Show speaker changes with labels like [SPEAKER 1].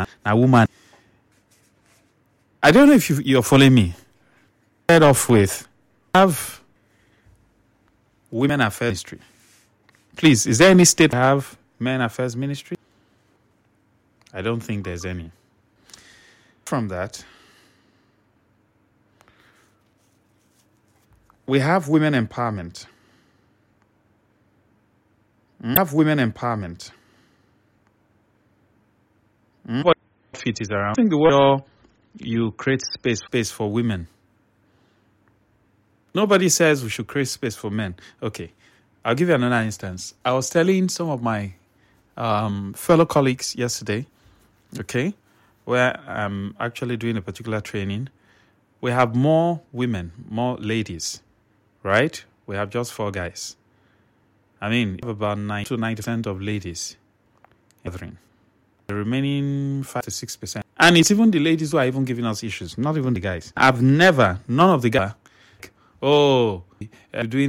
[SPEAKER 1] a woman. I don't know if you're following me. Start off with, have women affairs ministry. Please, is there any state that have men affairs ministry? I don't think there's any. From that, we have women empowerment. We have women empowerment. What fit is around? I think the word you create space for women. Nobody says we should create space for men. Okay, I'll give you another instance. I was telling some of my fellow colleagues yesterday, okay, where I'm actually doing a particular training. We have more women, more ladies, right? We have just 4 guys. I mean, we have about 9 to 90% of ladies gathering. The remaining 5 to 6%. And it's even the ladies who are even giving us issues, not even the guys. None of the guys, you're doing